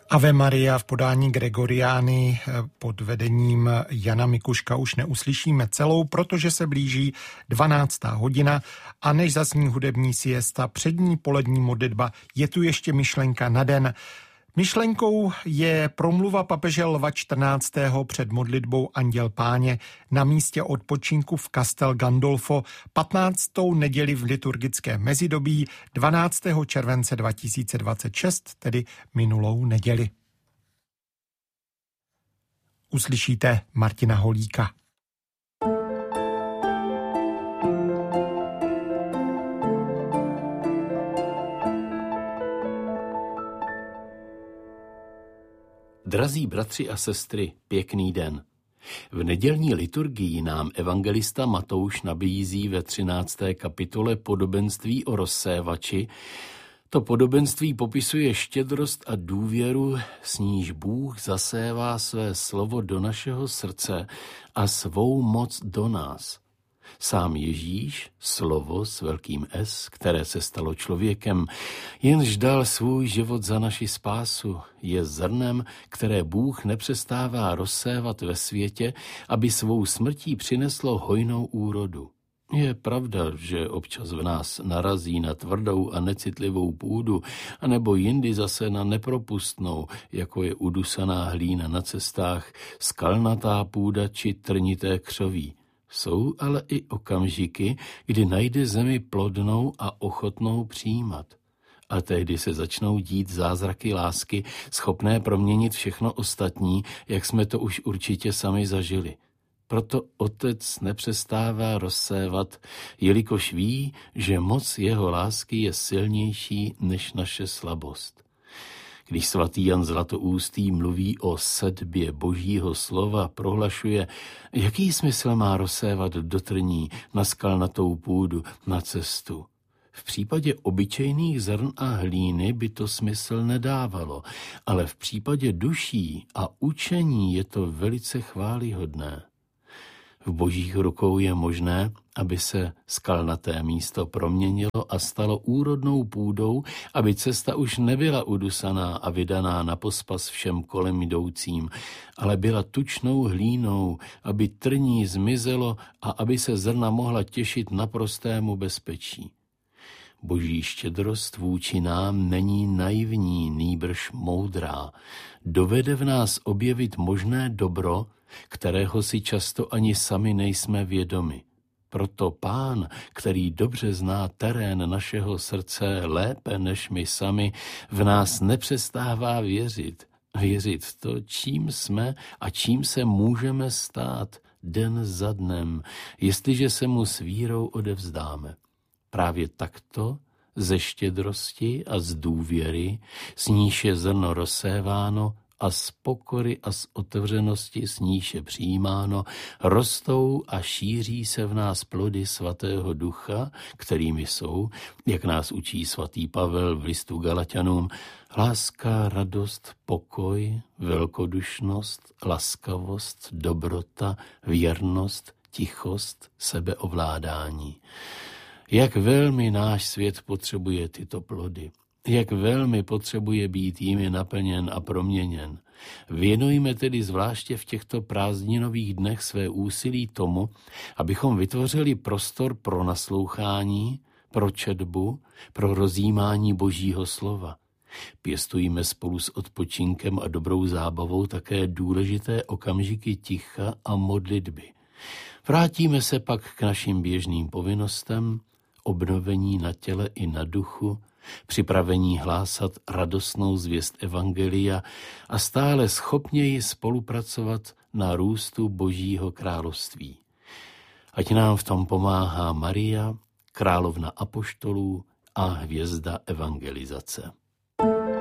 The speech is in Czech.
Ave Maria v podání Gregoriány pod vedením Jana Mikuška už neuslyšíme celou, protože se blíží 12. hodina a než zazní hudební siesta, přední polední modlitba, je tu ještě myšlenka na den. Myšlenkou je promluva papeže Lva XIV. Před modlitbou Anděl Páně na místě odpočinku v Castel Gandolfo 15. neděli v liturgickém mezidobí 12. července 2026, tedy minulou neděli. Uslyšíte Martina Holíka. Drazí bratři a sestry, pěkný den. V nedělní liturgii nám evangelista Matouš nabízí ve 13. kapitole podobenství o rozsévači. To podobenství popisuje štědrost a důvěru, s níž Bůh zasévá své slovo do našeho srdce a svou moc do nás. Sám Ježíš, slovo s velkým S, které se stalo člověkem, jenž dal svůj život za naši spásu, je zrnem, které Bůh nepřestává rozsévat ve světě, aby svou smrtí přineslo hojnou úrodu. Je pravda, že občas v nás narazí na tvrdou a necitlivou půdu, anebo jindy zase na nepropustnou, jako je udusaná hlína na cestách, skalnatá půda či trnité křoví. Jsou ale i okamžiky, kdy najde zemi plodnou a ochotnou přijímat. A tehdy se začnou dít zázraky lásky, schopné proměnit všechno ostatní, jak jsme to už určitě sami zažili. Proto Otec nepřestává rozsévat, jelikož ví, že moc jeho lásky je silnější než naše slabost. Když svatý Jan Zlatoústý mluví o sedbě Božího slova, prohlašuje, jaký smysl má rozsévat do trní, na skalnatou půdu, na cestu. V případě obyčejných zrn a hlíny by to smysl nedávalo, ale v případě duší a učení je to velice chvályhodné. V Božích rukou je možné, aby se skalnaté místo proměnilo a stalo úrodnou půdou, aby cesta už nebyla udusaná a vydaná na pospas všem kolem jdoucím, ale byla tučnou hlínou, aby trní zmizelo a aby se zrna mohla těšit naprostému bezpečí. Boží štědrost vůči nám není naivní, nýbrž moudrá. Dovede v nás objevit možné dobro, kterého si často ani sami nejsme vědomi. Proto Pán, který dobře zná terén našeho srdce lépe než my sami, v nás nepřestává věřit. Věřit v to, čím jsme a čím se můžeme stát den za dnem, jestliže se mu s vírou odevzdáme. Právě takto, ze štědrosti a z důvěry, s níž je zrno rozséváno, a z pokory a z otevřenosti, s níž je přijímáno, rostou a šíří se v nás plody svatého ducha, kterými jsou, jak nás učí svatý Pavel v listu Galaťanům, láska, radost, pokoj, velkodušnost, laskavost, dobrota, věrnost, tichost, sebeovládání. Jak velmi náš svět potřebuje tyto plody. Jak velmi potřebuje být jimi naplněn a proměněn. Věnujme tedy zvláště v těchto prázdninových dnech své úsilí tomu, abychom vytvořili prostor pro naslouchání, pro četbu, pro rozjímání Božího slova. Pěstujme spolu s odpočinkem a dobrou zábavou také důležité okamžiky ticha a modlitby. Vrátíme se pak k našim běžným povinnostem, obnovení na těle i na duchu, připravení hlásat radostnou zvěst evangelia a stále schopněji spolupracovat na růstu Božího království. Ať nám v tom pomáhá Maria, královna apoštolů a hvězda evangelizace.